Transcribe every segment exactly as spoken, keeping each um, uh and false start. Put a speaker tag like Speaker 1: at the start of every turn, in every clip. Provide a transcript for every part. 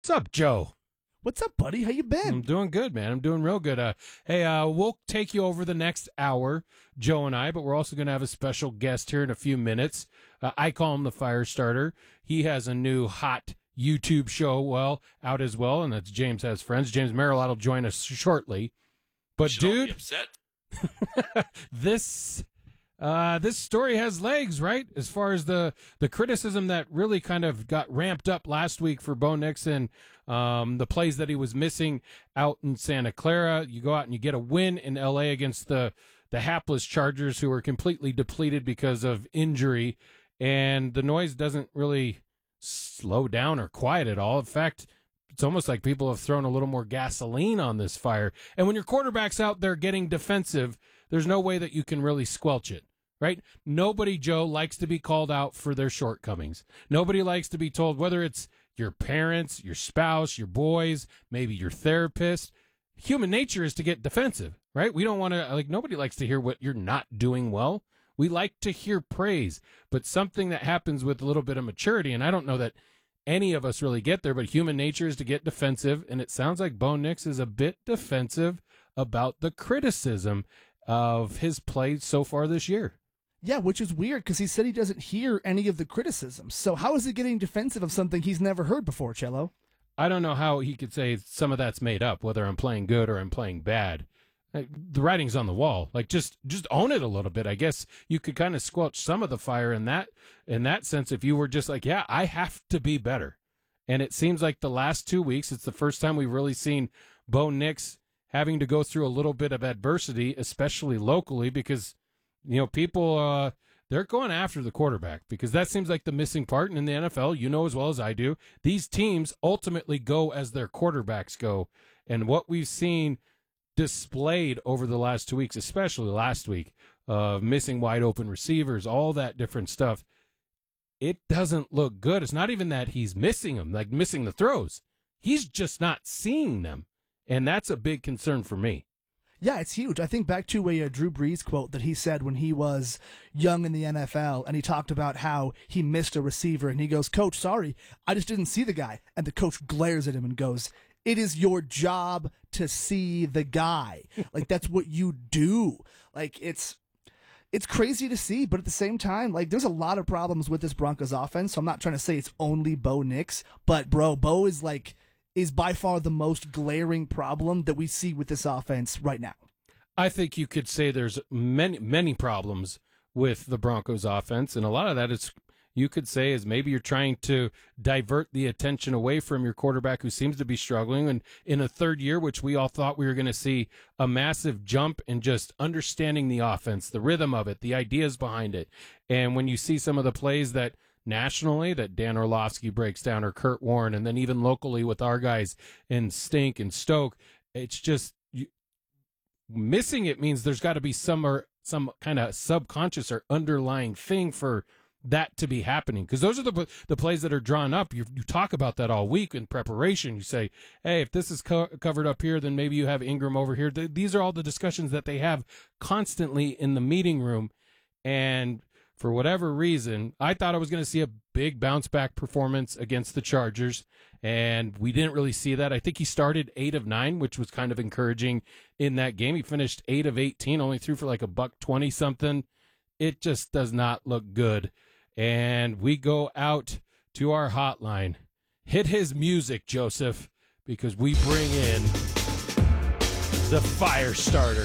Speaker 1: What's up, Joe?
Speaker 2: What's up, buddy? How you been?
Speaker 1: I'm doing good, man. I'm doing real good. Uh, hey, uh, we'll take you over the next hour, Joe and I, but we're also going to have a special guest here in a few minutes. Uh, I call him the fire starter. He has a new hot YouTube show, well, out as well, and that's James Has Friends. James Merrillat will join us shortly. But,
Speaker 3: Should all be
Speaker 1: dude,
Speaker 3: upset.
Speaker 1: this uh, this story has legs, right? As far as the, the criticism that really kind of got ramped up last week for Bo Nixon, um, the plays that he was missing out in Santa Clara. You go out and you get a win in L A against the, the hapless Chargers, who are completely depleted because of injury, and the noise doesn't really slow down or quiet at all. In fact, it's almost like people have thrown a little more gasoline on this fire. And when your quarterback's out there getting defensive, there's no way that you can really squelch it, right? Nobody, Joe, likes to be called out for their shortcomings. Nobody likes to be told, whether it's your parents, your spouse, your boys, maybe your therapist. Human nature is to get defensive, right? We don't want to, like, nobody likes to hear what you're not doing well. We like to hear praise, but something that happens with a little bit of maturity, and I don't know that any of us really get there, but human nature is to get defensive, and it sounds like Bo Nix is a bit defensive about the criticism of his play so far this year.
Speaker 2: Yeah, which is weird because he said he doesn't hear any of the criticisms. So how is he getting defensive of something he's never heard before, Cello?
Speaker 1: I don't know how he could say some of that's made up, whether I'm playing good or I'm playing bad. Like, the writing's on the wall. Like, just just own it a little bit. I guess you could kind of squelch some of the fire in that in that sense if you were just like, yeah, I have to be better. And it seems like the last two weeks, it's the first time we've really seen Bo Nix having to go through a little bit of adversity, especially locally, because, you know, people, uh, they're going after the quarterback, because that seems like the missing part. And in the N F L, you know as well as I do, these teams ultimately go as their quarterbacks go. And what we've seen displayed over the last two weeks, especially last week, uh, missing wide open receivers, all that different stuff, it doesn't look good. It's not even that he's missing them, like missing the throws. He's just not seeing them. And that's a big concern for me.
Speaker 2: Yeah, it's huge. I think back to a, a Drew Brees quote that he said when he was young in the N F L, and he talked about how he missed a receiver, and he goes, "Coach, sorry, I just didn't see the guy." And the coach glares at him and goes, "It is your job to see the guy." Like, that's what you do. Like, it's it's crazy to see, but at the same time, like, there's a lot of problems with this Broncos offense, so I'm not trying to say it's only Bo Nix, but, bro, Bo is, like, is by far the most glaring problem that we see with this offense right now.
Speaker 1: I think you could say there's many, many problems with the Broncos offense, and a lot of that is, you could say, is maybe you're trying to divert the attention away from your quarterback, who seems to be struggling. And in a third year, which we all thought we were going to see a massive jump in just understanding the offense, the rhythm of it, the ideas behind it. And when you see some of the plays that nationally that Dan Orlovsky breaks down, or Kurt Warren, and then even locally with our guys in Stink and Stoke, it's just you, missing it means there's got to be some or some kind of subconscious or underlying thing for that to be happening, because those are the the plays that are drawn up. You, you talk about that all week in preparation. You say, hey, if this is co- covered up here, then maybe you have Ingram over here. Th- these are all the discussions that they have constantly in the meeting room. And for whatever reason, I thought I was going to see a big bounce back performance against the Chargers, and we didn't really see that. I think he started eight of nine, which was kind of encouraging in that game. He finished eight of eighteen, only threw for like a buck twenty something. It just does not look good. And we go out to our hotline. Hit his music, Joseph, because we bring in the fire starter,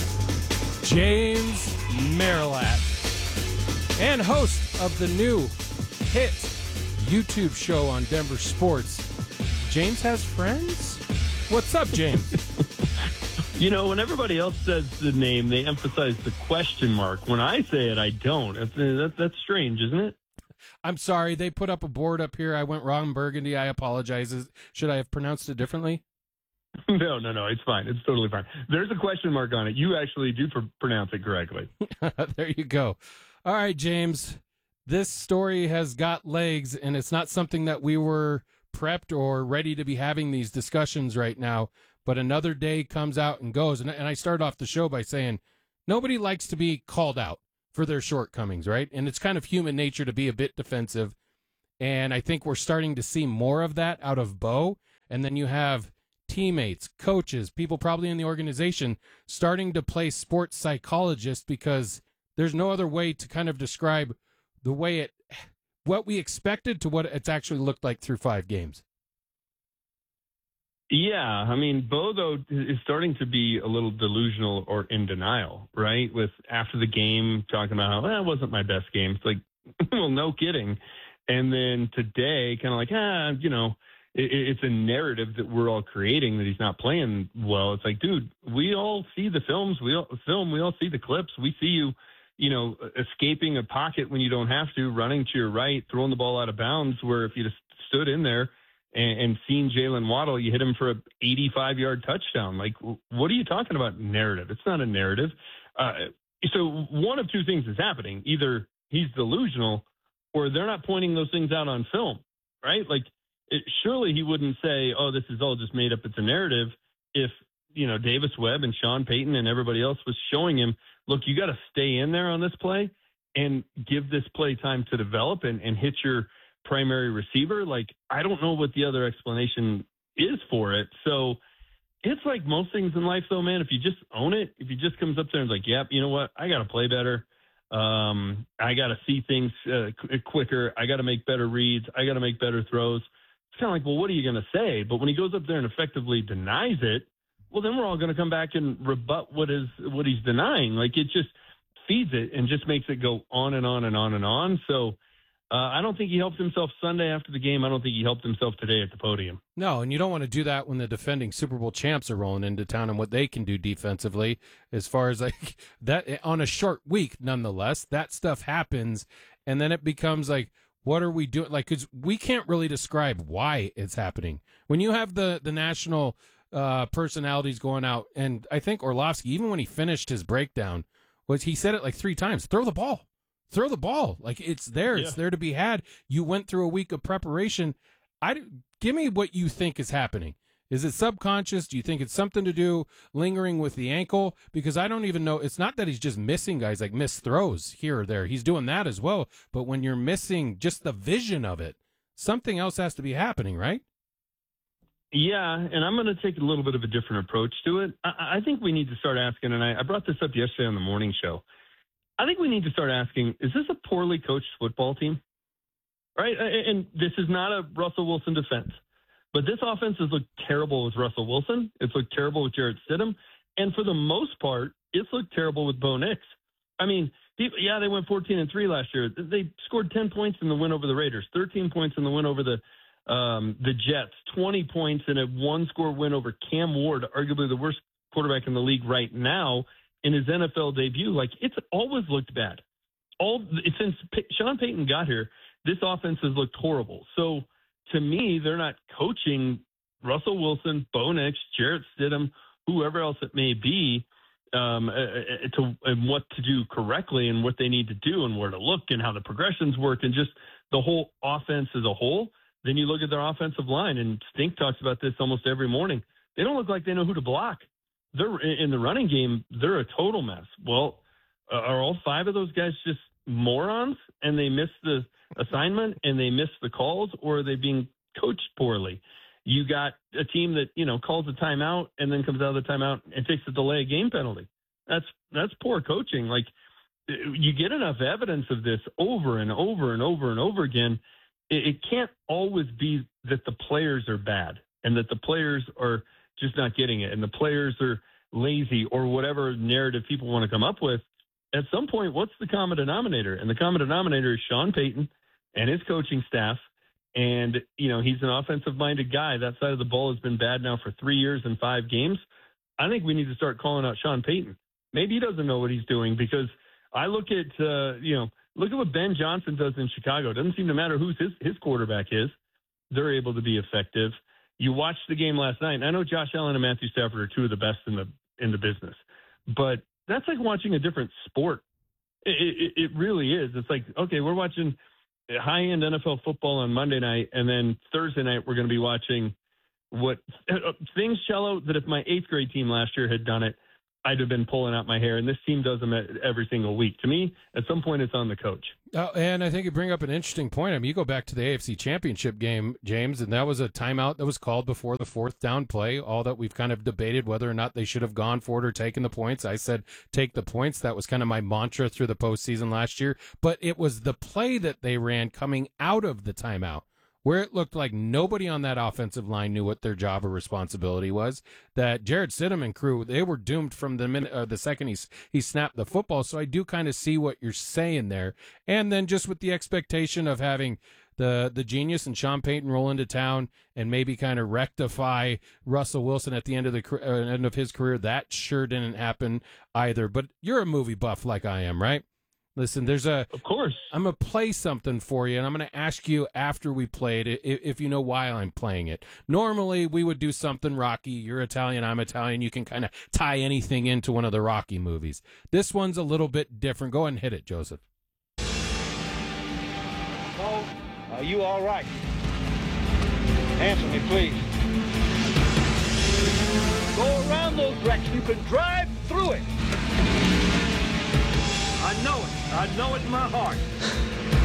Speaker 1: James Merrillat, and host of the new hit YouTube show on Denver Sports, James Has Friends? What's up, James?
Speaker 4: You know, when everybody else says the name, they emphasize the question mark. When I say it, I don't. That's, that, that's strange, isn't it?
Speaker 1: I'm sorry. They put up a board up here. I went wrong, Burgundy. I apologize. Should I have pronounced it differently?
Speaker 4: No, no, no. It's fine. It's totally fine. There's a question mark on it. You actually do pr- pronounce it correctly.
Speaker 1: There you go. All right, James. This story has got legs, and it's not something that we were prepped or ready to be having these discussions right now. But another day comes out and goes. And, and I start off the show by saying nobody likes to be called out for their shortcomings, right? And it's kind of human nature to be a bit defensive. And I think we're starting to see more of that out of Bo. And then you have teammates, coaches, people probably in the organization starting to play sports psychologist, because there's no other way to kind of describe the way it, what we expected to what it's actually looked like through five games.
Speaker 4: Yeah, I mean, Bo, though, is starting to be a little delusional or in denial, right? With after the game talking about how, well, that wasn't my best game. It's like, well, no kidding. And then today, kind of like, ah, you know, it, it's a narrative that we're all creating that he's not playing well. It's like, dude, we all see the films, we all film, we all see the clips. We see you, you know, escaping a pocket when you don't have to, running to your right, throwing the ball out of bounds, where if you just stood in there and, and seen Jalen Waddle, you hit him for a eighty-five-yard touchdown. Like, what are you talking about narrative? It's not a narrative. Uh, so one of two things is happening. Either he's delusional or they're not pointing those things out on film, right? Like, it, surely he wouldn't say, oh, this is all just made up. It's a narrative. If, you know, Davis Webb and Sean Payton and everybody else was showing him, look, you got to stay in there on this play and give this play time to develop and, and hit your primary receiver. Like, I don't know what the other explanation is for it. So it's like most things in life, though, man, if you just own it, if he just comes up there and is like, yep, you know what, I got to play better. Um, I got to see things uh, qu- quicker. I got to make better reads. I got to make better throws. It's kind of like, well, what are you going to say? But when he goes up there and effectively denies it, well, then we're all going to come back and rebut what is what he's denying. Like, it just feeds it and just makes it go on and on and on and on. So uh, I don't think he helped himself Sunday after the game. I don't think he helped himself today at the podium.
Speaker 1: No, and you don't want to do that when the defending Super Bowl champs are rolling into town and what they can do defensively, as far as like that on a short week. Nonetheless, that stuff happens, and then it becomes like, what are we doing? Like, because we can't really describe why it's happening. When you have the the national uh, personalities going out, and I think Orlovsky, even when he finished his breakdown, was he said it like three times: throw the ball. Throw the ball. Like, it's there. Yeah. It's there to be had. You went through a week of preparation. I, give me what you think is happening. Is it subconscious? Do you think it's something to do lingering with the ankle? Because I don't even know. It's not that he's just missing guys, like missed throws here or there. He's doing that as well. But when you're missing just the vision of it, something else has to be happening, right?
Speaker 4: Yeah, and I'm going to take a little bit of a different approach to it. I, I think we need to start asking, and I, I brought this up yesterday on the morning show. I think we need to start asking, is this a poorly coached football team? Right? And this is not a Russell Wilson defense. But this offense has looked terrible with Russell Wilson. It's looked terrible with Jarrett Stidham. And for the most part, it's looked terrible with Bo Nix. I mean, yeah, they went fourteen and three last year. They scored ten points in the win over the Raiders, thirteen points in the win over the um, the Jets, twenty points in a one-score win over Cam Ward, arguably the worst quarterback in the league right now, in his N F L debut. Like, it's always looked bad. All since P- Sean Payton got here, this offense has looked horrible. So to me, they're not coaching Russell Wilson, Bo Nix, Jarrett Stidham, whoever else it may be, um, uh, to and what to do correctly and what they need to do and where to look and how the progressions work and just the whole offense as a whole. Then you look at their offensive line, and Stink talks about this almost every morning. They don't look like they know who to block. They're in the running game. They're a total mess. Well, uh, are all five of those guys just morons and they miss the assignment and they miss the calls, or are they being coached poorly? You got a team that, you know, calls a timeout and then comes out of the timeout and takes a delay of game penalty. That's, that's poor coaching. Like, you get enough evidence of this over and over and over and over again. It, it can't always be that the players are bad and that the players are just not getting it and the players are lazy or whatever narrative people want to come up with. At some point, what's the common denominator? And the common denominator is Sean Payton and his coaching staff. And, you know, he's an offensive-minded guy. That side of the ball has been bad now for three years and five games. I think we need to start calling out Sean Payton. Maybe he doesn't know what he's doing, because I look at, uh, you know, look at what Ben Johnson does in Chicago. It doesn't seem to matter who his, his quarterback is. They're able to be effective. You watched the game last night, and I know Josh Allen and Matthew Stafford are two of the best in the in the business, but that's like watching a different sport. It, it, it really is. It's like, okay, we're watching high-end N F L football on Monday night, and then Thursday night we're going to be watching what uh, things, Cello, that if my eighth grade team last year had done it, I'd have been pulling out my hair. And this team does them every single week. To me, at some point, it's on the coach.
Speaker 1: Oh, and I think you bring up an interesting point. I mean, you go back to the A F C Championship game, James, and that was a timeout that was called before the fourth down play. All that we've kind of debated whether or not they should have gone for it or taken the points. I said take the points. That was kind of my mantra through the postseason last year. But it was the play that they ran coming out of the timeout, where it looked like nobody on that offensive line knew what their job or responsibility was, that Jared Stidham and crew, they were doomed from the minute, uh, the second he, he snapped the football. So I do kind of see what you're saying there. And then just with the expectation of having the the genius and Sean Payton roll into town and maybe kind of rectify Russell Wilson at the end of the uh, end of his career, that sure didn't happen either. But you're a movie buff like I am, right? Listen, there's a.
Speaker 4: Of course. I'm
Speaker 1: going to play something for you, and I'm going to ask you after we play it if, if you know why I'm playing it. Normally, we would do something Rocky. You're Italian, I'm Italian. You can kind of tie anything into one of the Rocky movies. This one's a little bit different. Go ahead and hit it, Joseph.
Speaker 3: Oh, are you all right? Answer me, please. Go around those wrecks. You can drive through it. I know it. I know it in my heart.